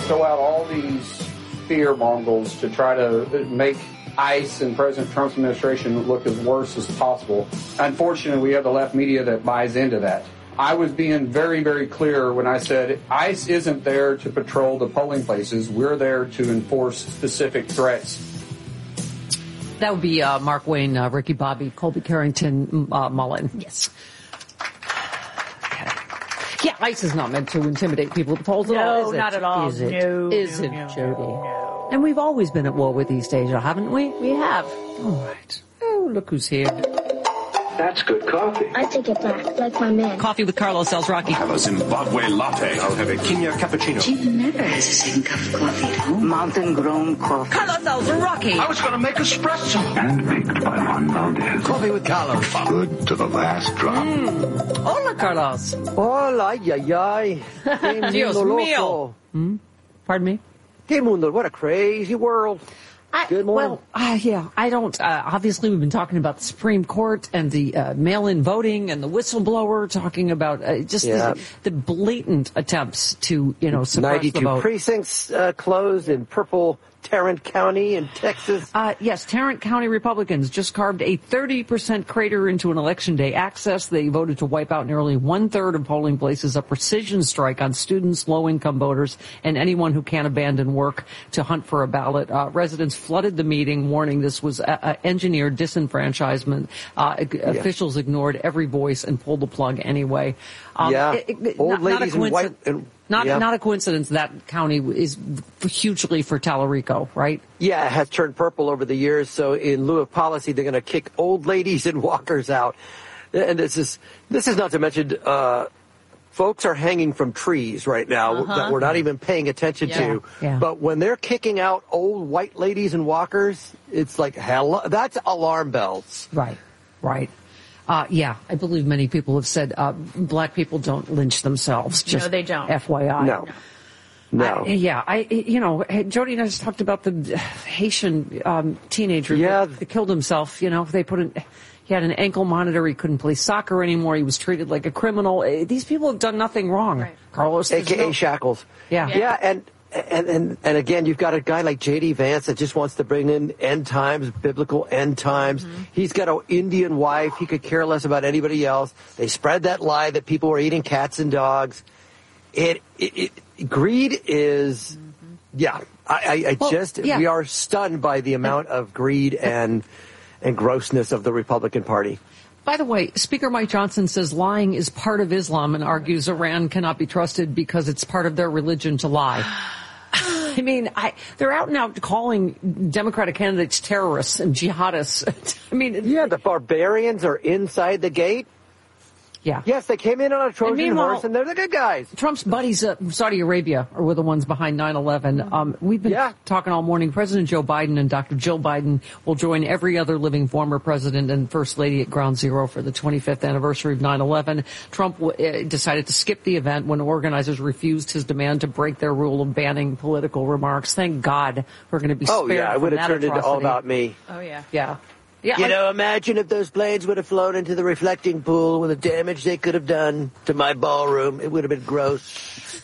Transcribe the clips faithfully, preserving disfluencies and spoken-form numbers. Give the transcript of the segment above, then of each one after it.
throw out all these fear mongers to try to make ICE and President Trump's administration look as worse as possible. Unfortunately, we have the left media that buys into that. I was being very, very clear when I said ICE isn't there to patrol the polling places. We're there to enforce specific threats. That would be uh, Mark Wayne, uh, Ricky Bobby, Colby Carrington, uh, Mullen. Yes. Okay. Yeah, ICE is not meant to intimidate people at the polls at no, all, is it? not at all. Is it? No, is no, it, no, Jody? No. And we've always been at war with East Asia, haven't we? We have. All right. Oh, look who's here. That's good coffee. I take it back, like my man. Coffee with Carlos Alzraki. Have a Zimbabwe latte. I'll have a Kenya cappuccino. Chief never has a second cup of coffee at home. Mountain-grown coffee. Carlos Alzraki. I was going to make espresso. Handpicked by Juan Valdez. Coffee with Carlos. Good to the last drop. Mm. Hola, Carlos. Hola, ay, ay, ay. Dios mío. Hmm? Pardon me? Hey, Mundo, what a crazy world. I, Good morning. Well, uh, yeah, I don't, uh, obviously we've been talking about the Supreme Court and the uh, mail-in voting and the whistleblower, talking about uh, just yeah. the, the blatant attempts to, you know, suppress ninety-two the vote. precincts uh, closed in purple Tarrant County in Texas. Uh, yes, Tarrant County Republicans just carved a thirty percent crater into an election day access. They voted to wipe out nearly one-third of polling places, a precision strike on students, low-income voters, and anyone who can't abandon work to hunt for a ballot. Uh, residents flooded the meeting, warning this was uh, uh, engineered disenfranchisement. Uh, yeah. Officials ignored every voice and pulled the plug anyway. Um, yeah, it, it, old not, ladies not in white... And- Not, yeah. not a coincidence that county is hugely for Tallarico, right? Yeah, it has turned purple over the years. So in lieu of policy, they're going to kick old ladies and walkers out. And this is this is not to mention, uh, folks are hanging from trees right now uh-huh. that we're not even paying attention yeah. to. Yeah. But when they're kicking out old white ladies and walkers, it's like, hello, that's alarm bells. Right, right. Uh, yeah, I believe many people have said uh, black people don't lynch themselves. Just no, they don't. F Y I. No. No. I, yeah, I, you know, Jody and I just talked about the Haitian um, teenager yeah. that, that killed himself. You know, they put an, he had an ankle monitor. He couldn't play soccer anymore. He was treated like a criminal. These people have done nothing wrong. Right. Carlos, A K A no, Shackles. Yeah. Yeah. Yeah, and And, and and again, you've got a guy like J D Vance that just wants to bring in end times, biblical end times. Mm-hmm. He's got an Indian wife. He could care less about anybody else. They spread that lie that people were eating cats and dogs. It, it, it greed is, mm-hmm. yeah. I, I, I well, just yeah. we are stunned by the amount of greed and and grossness of the Republican Party. By the way, Speaker Mike Johnson says lying is part of Islam and argues Iran cannot be trusted because it's part of their religion to lie. I mean, I, they're out and out calling Democratic candidates terrorists and jihadists. I mean, yeah, the barbarians are inside the gate. Yeah. Yes, they came in on a Trojan horse, and they're the good guys. Trump's buddies at Saudi Arabia are were the ones behind nine eleven. Um, we've been yeah. talking all morning. President Joe Biden and Doctor Jill Biden will join every other living former president and first lady at Ground Zero for the twenty-fifth anniversary of nine eleven. Trump w- decided to skip the event when organizers refused his demand to break their rule of banning political remarks. Thank God we're going to be spared Oh, yeah, I would have turned atrocity. into All About Me. Oh, yeah. Yeah. Yeah, you I, know, imagine if those planes would have flown into the reflecting pool with the damage they could have done to my ballroom. It would have been gross.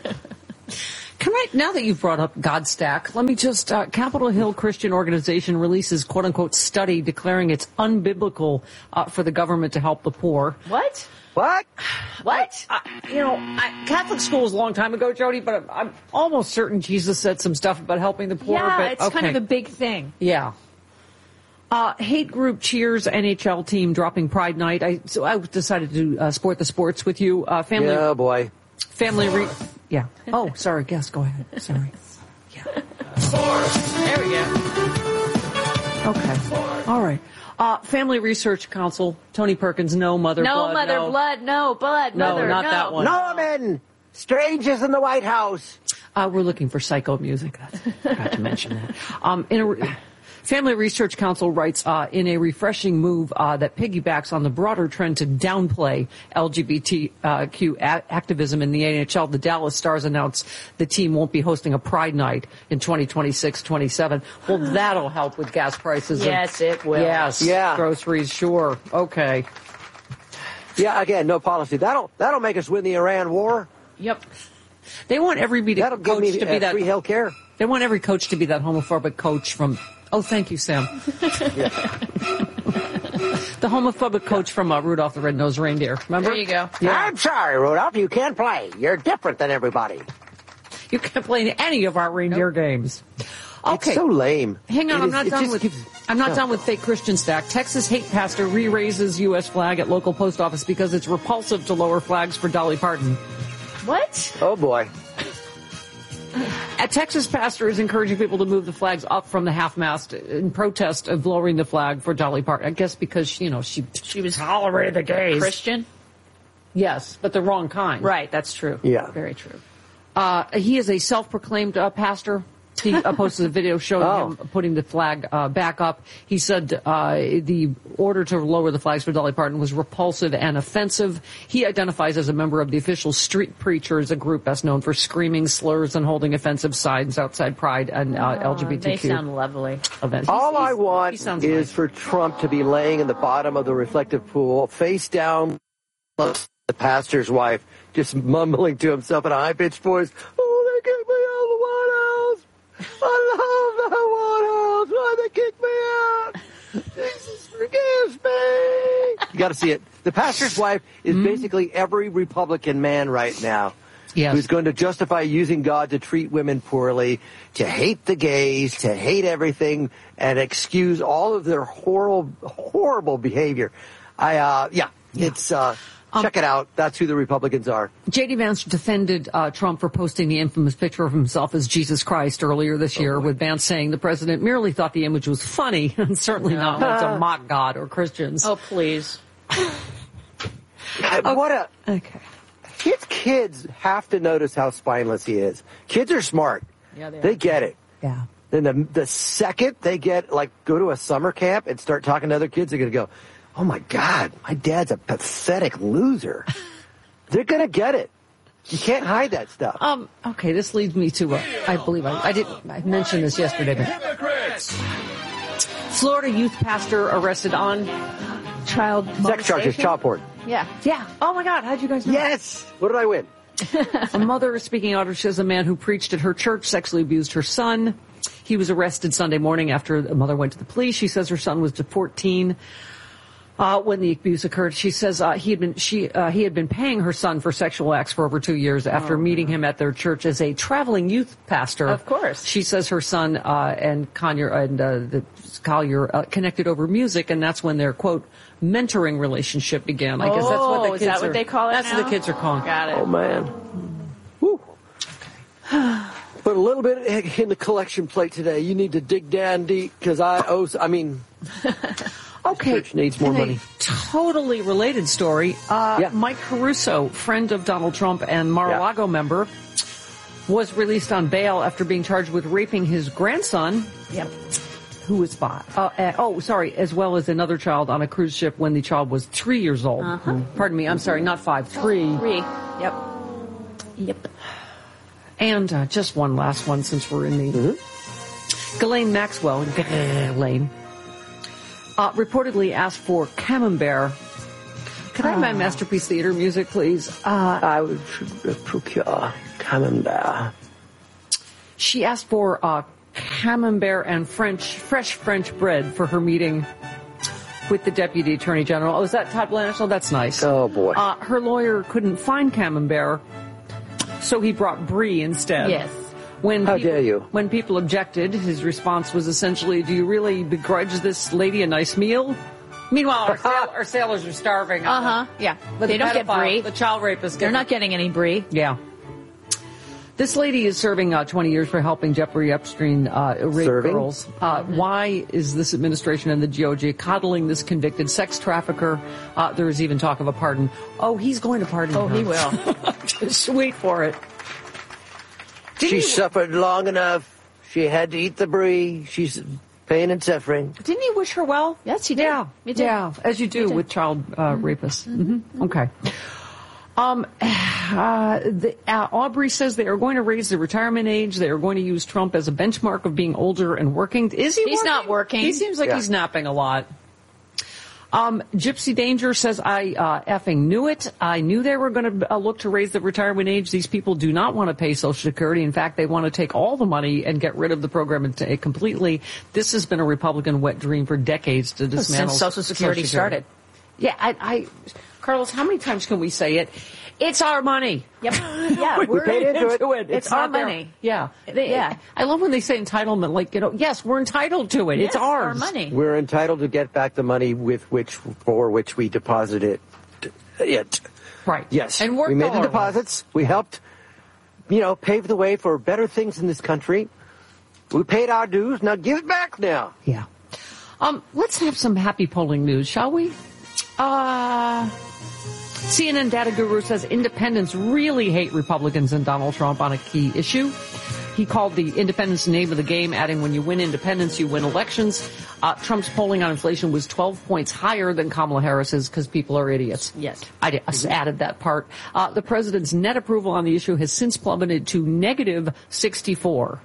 Can I, now that you've brought up Godstack, let me just, uh, Capitol Hill Christian Organization releases quote-unquote study declaring it's unbiblical uh, for the government to help the poor. What? What? What? I, I, you know, I, Catholic school was a long time ago, Jody, but I'm, I'm almost certain Jesus said some stuff about helping the poor. Yeah, but, it's okay. kind of a big thing. Yeah. Uh, hate group cheers N H L team dropping Pride Night. I so I decided to uh, sport the sports with you. Uh, family. Yeah, boy. Family. Re- yeah. Oh, sorry. Guess. Go ahead. Sorry. Yeah. Sports. There we go. Okay. All right. Uh, Family Research Council. Tony Perkins. No mother. No blood, mother no. blood. No blood. No, mother, not no. that one. Norman! Strangers in the White House. Uh, we're looking for psycho music. I forgot to mention that. Um, in a. Family Research Council writes, uh, in a refreshing move uh, that piggybacks on the broader trend to downplay L G B T Q a- activism in the N H L, the Dallas Stars announced the team won't be hosting a Pride Night in twenty twenty-six twenty-seven. Well, that'll help with gas prices. Yes, and, it will. Yes. Yeah. Groceries, sure. Okay. Yeah, again, no policy. That'll that'll make us win the Iran war. Yep. They want every be That'll give coach me to be uh, that free health care. They want every coach to be that homophobic coach from. Oh, thank you, Sam. The homophobic coach from uh, Rudolph the Red-Nosed Reindeer. Remember? There you go. Yeah. I'm sorry, Rudolph. You can't play. You're different than everybody. You can't play in any of our reindeer games. Okay. It's so lame. Hang on, It I'm is- not it done just with. keeps- I'm not no. done with fake Christian stack. Texas hate pastor re-raises U S flag at local post office because it's repulsive to lower flags for Dolly Parton. What? Oh, boy. A Texas pastor is encouraging people to move the flags up from the half-mast in protest of lowering the flag for Dolly Parton. I guess because, you know, she She was tolerated the gays. Christian? Yes, but the wrong kind. Right, that's true. Yeah. Very true. Uh, he is a self-proclaimed uh, pastor. He uh, posted a video showing Oh. him putting the flag uh, back up. He said uh, the order to lower the flags for Dolly Parton was repulsive and offensive. He identifies as a member of the official Street Preachers, a group best known for screaming slurs and holding offensive signs outside Pride and uh, L G B T Q They sound lovely. events. All He's- I he's- want he sounds is nice. for Trump to be laying in the bottom of the reflective pool, face down, the pastor's wife, just mumbling to himself in a high-pitched voice, "Oh, they kicked me out of the White House. I love the White House. Why they kicked me out? Jesus, forgive me." You got to see it. The pastor's wife is Mm-hmm. basically every Republican man right now. Yes. Who's going to justify using God to treat women poorly, to hate the gays, to hate everything, and excuse all of their horrible, horrible behavior. I, uh, yeah, it's, uh, Um, check it out. That's who the Republicans are. J D. Vance defended uh, Trump for posting the infamous picture of himself as Jesus Christ earlier this year, with Vance saying the president merely thought the image was funny and certainly not meant to mock God or Christians. Oh, please. Uh, What a, Okay. kids, kids have to notice how spineless he is. Kids are smart. Yeah, they are. They get it. Yeah. Then the, the second they get, like, go to a summer camp and start talking to other kids, they're going to go, "Oh my God, my dad's a pathetic loser." They're going to get it. You can't hide that stuff. Um, okay, this leads me to, uh, I believe I, I didn't, I mentioned this yesterday, but Florida youth pastor arrested on Child Sex charges, molestation? child porn. Yeah. Yeah. Oh my God, how'd you guys know? Yes. What did I win? A mother is speaking out. She says a man who preached at her church sexually abused her son. He was arrested Sunday morning after the mother went to the police. She says her son was fourteen uh, when the abuse occurred. She says uh, he had been she uh, he had been paying her son for sexual acts for over two years after Oh, meeting him at their church as a traveling youth pastor. Of course. She says her son uh, and Collier and uh, the Collier uh, connected over music, and that's when their quote mentoring relationship began. I guess that's what the Oh, kids is that are, what they call it That's now? what the kids are calling. Got it. Oh, man. Woo. Put a little bit in the collection plate today. You need to dig down deep because I owe, I mean, Okay. church needs more In a money. totally related story. Uh, Yeah. Mike Caruso, friend of Donald Trump and Mar-a-Lago member, was released on bail after being charged with raping his grandson. Yep. Who was five? Uh, uh, oh, sorry, as well as another child on a cruise ship when the child was three years old. Uh-huh. Pardon me, I'm sorry, not five, three. Three. Yep. Yep. And uh, just one last one since we're in the... Mm-hmm. Ghislaine Maxwell, Ghislaine, uh, reportedly asked for Camembert. Could I have my Masterpiece Theater music, please? Uh, I would procure Camembert. she asked for uh, Camembert and French, fresh French bread for her meeting with the Deputy Attorney General. Oh, is that Todd Blanchard? That's nice. Oh, boy. Uh, her lawyer couldn't find Camembert, so he brought brie instead. Yes. When How people, dare you. When people objected, his response was essentially, "Do you really begrudge this lady a nice meal?" Meanwhile, our, sail- our sailors are starving. Uh huh. Yeah. But They the don't get pedophile- brie. The child rapist. They're not getting any brie. Yeah. This lady is serving uh, twenty years for helping Jeffrey Epstein uh, rape Serving? girls. Uh, why is this administration and the G O G coddling this convicted sex trafficker? Uh, there is even talk of a pardon. Oh, he's going to pardon Oh, her. he will. Just wait for it. Didn't She he, suffered long enough. She had to eat the brie. She's pain and suffering. didn't he wish her well? Yes, he did. Yeah, He did. yeah, as you do did. with child uh, rapists. Mm-hmm. Okay. Um, uh, the, uh, Aubrey says they are going to raise the retirement age. They are going to use Trump as a benchmark of being older and working. Is he? He's working? not working. He seems like Yeah. he's napping a lot. Um, Gypsy Danger says, I uh, effing knew it. I knew they were going to uh, look to raise the retirement age. These people do not want to pay Social Security. In fact, they want to take all the money and get rid of the program and completely. This has been a Republican wet dream for decades to dismantle Since Social Security, Social Security. started. Yeah, I, I, Carlos, how many times can we say it? It's our money. Yep. Yeah, we're paid into it. it. It's our not their- money. Yeah. They, Yeah. I love when they say entitlement, like, you know, yes, we're entitled to it. Yes, it's ours. our money. We're entitled to get back the money with which for which we deposited it. Right. Yes. And worked we made all the our deposits. We helped, you know, pave the way for better things in this country. We paid our dues. Now give it back now. Yeah. Um, let's have some happy polling news, shall we? Uh, C N N data guru says independents really hate Republicans and Donald Trump on a key issue. He called the independents the name of the game, adding when you win independents, you win elections. Uh, Trump's polling on inflation was twelve points higher than Kamala Harris's because people are idiots. Yes. I did- I added that part. Uh, the president's net approval on the issue has since plummeted to negative sixty-four.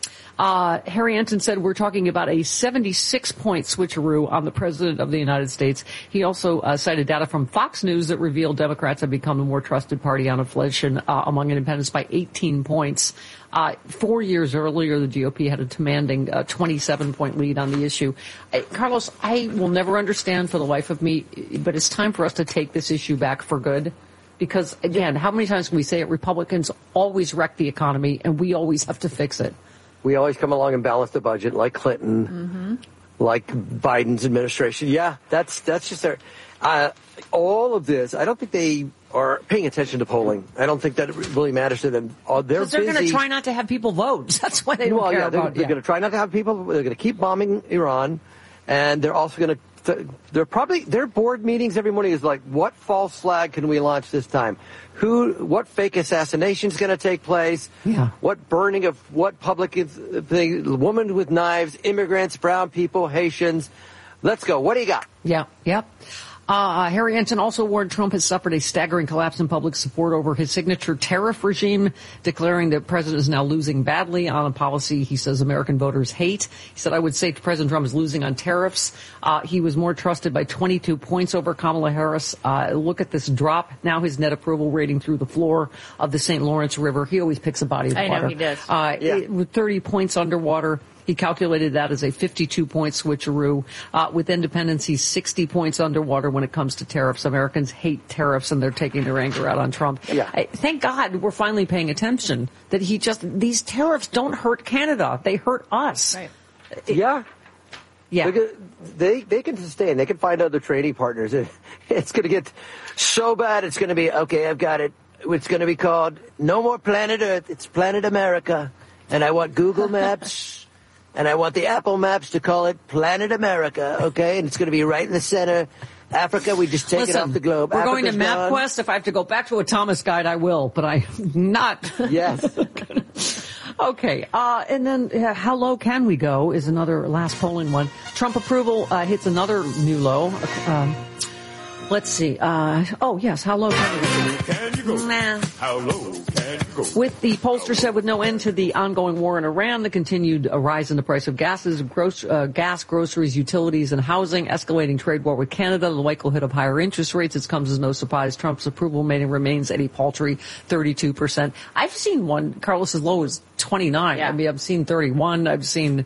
Uh, Harry Enton said we're talking about a seventy-six point switcheroo on the president of the United States. He also uh, cited data from Fox News that revealed Democrats have become the more trusted party on inflation uh, among independents by eighteen points. Uh, four years earlier, the G O P had a commanding uh, twenty-seven point lead on the issue. Uh, Carlos, I will never understand for the life of me, but it's time for us to take this issue back for good. Because, again, how many times can we say it? Republicans always wreck the economy, and we always have to fix it. We always come along and balance the budget, like Clinton, mm-hmm. like Biden's administration. Yeah, that's that's just their. Uh, all of this, I don't think they are paying attention to polling. I don't think that it really matters to them. Uh, they're Because they're going to busy. try not to have people vote. That's why they don't well, care yeah, they're, about they're yeah. going to try not to have people. They're going to keep bombing Iran, and they're also going to. They're probably their board meetings every morning is like, what false flag can we launch this time? Who, what fake assassination is going to take place? Yeah. What burning of what public thing? Women with knives, immigrants, brown people, Haitians. Let's go. What do you got? Yeah, yep. Uh, Harry Enton also warned Trump has suffered a staggering collapse in public support over his signature tariff regime, declaring that the president is now losing badly on a policy he says American voters hate. He said, I would say President Trump is losing on tariffs. Uh, he was more trusted by twenty-two points over Kamala Harris. Uh, look at this drop. Now his net approval rating through the floor of the Saint Lawrence River. He always picks a body of I water. know he does. Uh, Yeah. it, with thirty points underwater. He calculated that as a fifty-two point switcheroo. Uh, with independents, he's sixty points underwater when it comes to tariffs. Americans hate tariffs, and they're taking their anger out on Trump. Yeah. I, thank God we're finally paying attention that he just, these tariffs don't hurt Canada. They hurt us. Right. Yeah. Yeah. They're gonna- They they can sustain. They can find other trading partners. It- It's going to get so bad. It's going to be okay. I've got it. It's going to be called no more Planet Earth. It's Planet America, and I want Google Maps. And I want the Apple Maps to call it Planet America, okay? And it's going to be right in the center. Africa, we just take Listen, it off the globe. we're going to Africa's gone. MapQuest. If I have to go back to a Thomas guide, I will, but I'm not. Yes. Okay, uh, and then uh, how low can we go is another last polling one. Trump approval uh, hits another new low. Um, let's see. Uh, oh, yes, how low can we go? Can you go? Nah. How low can you go? With the pollster said, with no end to the ongoing war in Iran, the continued uh, rise in the price of gases, gross, uh, gas, groceries, utilities, and housing, escalating trade war with Canada, the likelihood of higher interest rates, it comes as no surprise. Trump's approval rating remains at a paltry thirty-two percent. I've seen one, Carlos, as low as twenty-nine. Yeah. I mean, I've seen thirty-one. I've seen